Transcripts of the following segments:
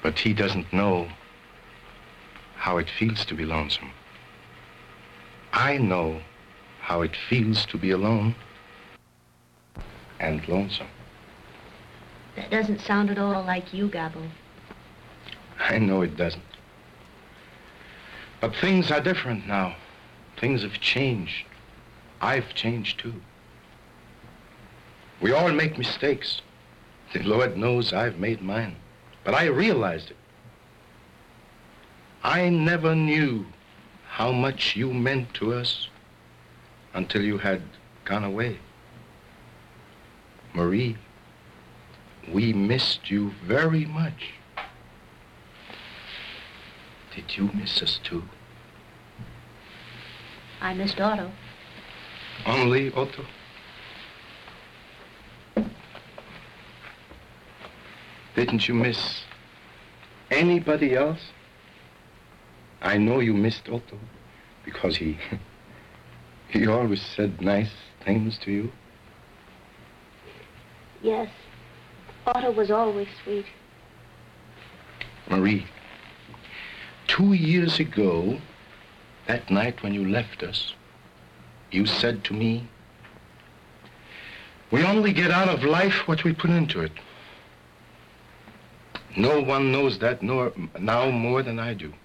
But he doesn't know how it feels to be lonesome. I know how it feels to be alone and lonesome. That doesn't sound at all like you, Gabo. I know it doesn't. But things are different now. Things have changed. I've changed too. We all make mistakes. The Lord knows I've made mine. But I realized it. I never knew how much you meant to us until you had gone away. Marie, we missed you very much. Did you miss us too? I missed Otto. Only Otto? Didn't you miss anybody else? I know you missed Otto because he always said nice things to you. Yes, Otto was always sweet. Marie, 2 years ago, that night when you left us, you said to me, we only get out of life what we put into it. No one knows that now more than I do.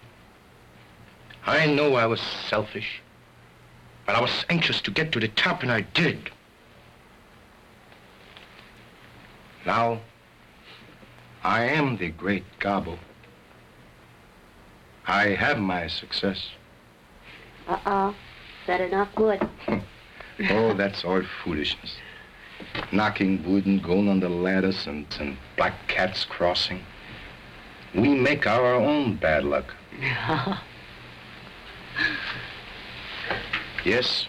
I know I was selfish, but I was anxious to get to the top, and I did. Now, I am the great Gabo. I have my success. Better not good. Oh, that's all foolishness. Knocking wood and going on the ladders and black cats crossing. We make our own bad luck. Yes,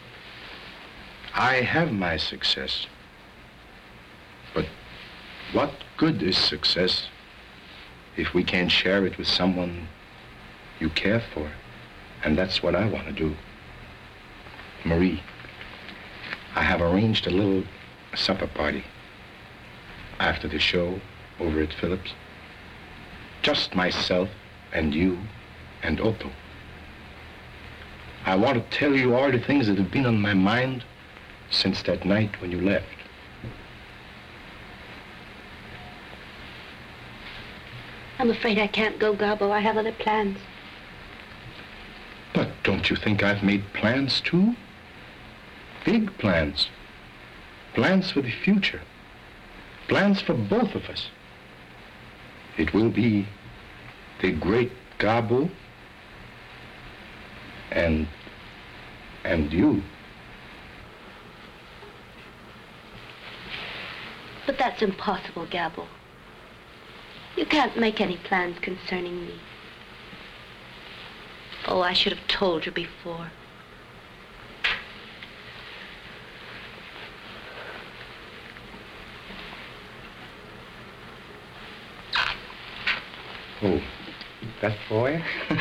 I have my success. But what good is success if we can't share it with someone you care for? And that's what I want to do. Marie, I have arranged a little supper party after the show over at Phillips. Just myself and you and Otto. I want to tell you all the things that have been on my mind since that night when you left. I'm afraid I can't go, Gabo. I have other plans. But don't you think I've made plans too? Big plans. Plans for the future. Plans for both of us. It will be the great Gabo and you. But that's impossible, Gabo. You can't make any plans concerning me. Oh, I should have told you before. Oh, that boy?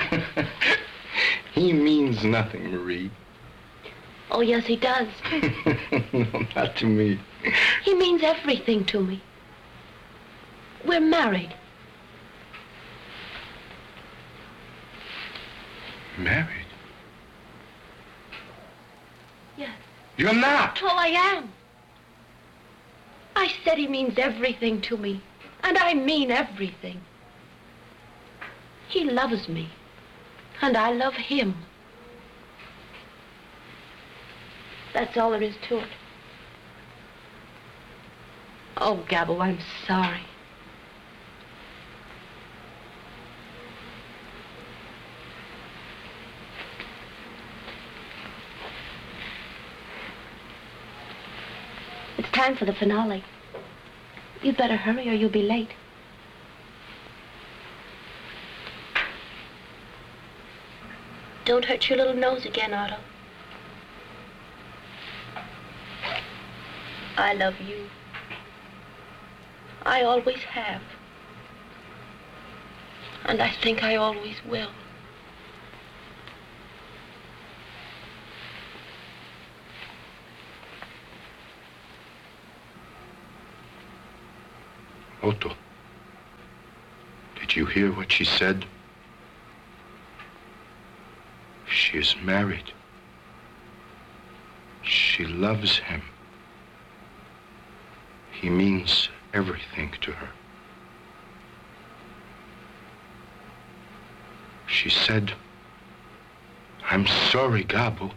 He means nothing, Marie. Oh, yes, he does. No, not to me. He means everything to me. We're married. Married? Yes. You're not! Oh, I am. I said he means everything to me. And I mean everything. He loves me. And I love him. That's all there is to it. Oh, Gabo, I'm sorry. It's time for the finale. You'd better hurry or you'll be late. Don't hurt your little nose again, Otto. I love you. I always have. And I think I always will. Otto. Did you hear what she said? She is married. She loves him. He means everything to her. She said, "I'm sorry, Gabo."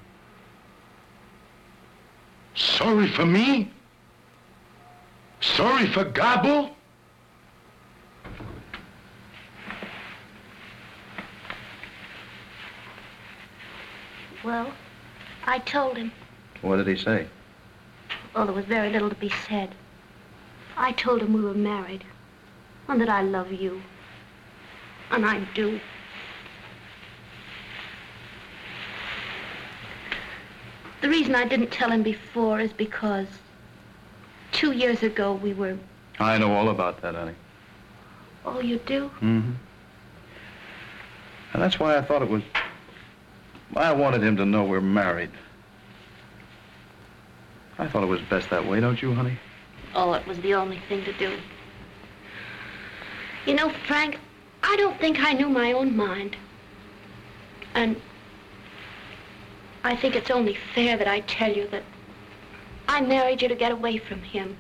Sorry for me? Sorry for Gabo? Well, I told him. What did he say? Well, there was very little to be said. I told him we were married, and that I love you. And I do. The reason I didn't tell him before is because 2 years ago we were... I know all about that, honey. Oh, you do? Mm-hmm. And that's why I thought it was... I wanted him to know we're married. I thought it was best that way, don't you, honey? Oh, it was the only thing to do. You know, Frank, I don't think I knew my own mind. And I think it's only fair that I tell you that I married you to get away from him.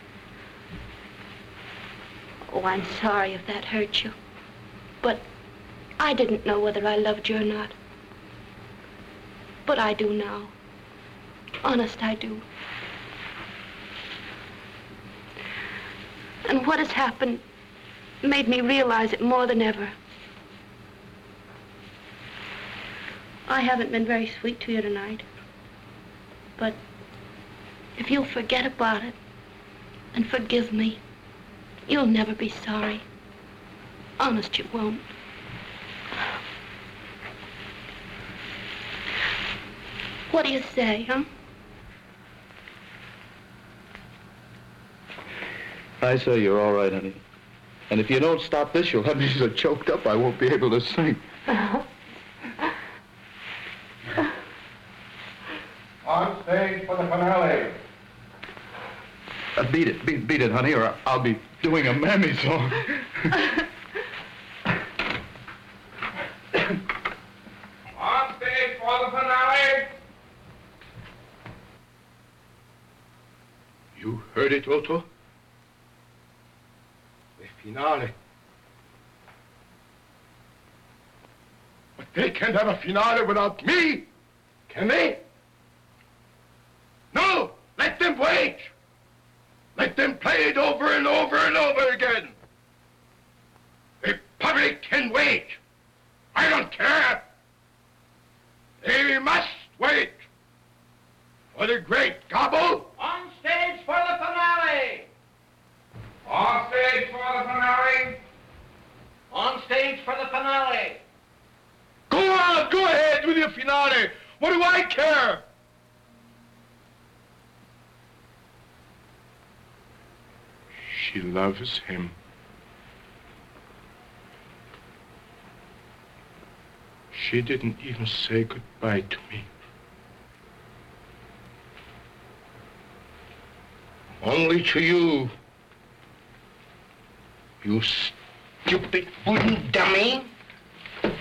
Oh, I'm sorry if that hurt you. But I didn't know whether I loved you or not. But I do now. Honest, I do. And what has happened made me realize it more than ever. I haven't been very sweet to you tonight. But if you'll forget about it and forgive me, you'll never be sorry. Honest, you won't. What do you say, huh? I say you're all right, honey. And if you don't stop this, you'll have me so choked up I won't be able to sing. On stage for the finale. Beat it, honey, or I'll be doing a mammy song. On stage for the finale. You heard it, Otto? The finale. But they can't have a finale without me, can they? No! Let them wait! Let them play it over and over and over again! The public can wait! I don't care! They must wait! For the great Gabo! On stage for the finale! On stage for the finale! On stage for the finale! Go on! Go ahead with your finale! What do I care? She loves him. She didn't even say goodbye to me. Only to you. You stupid wooden dummy.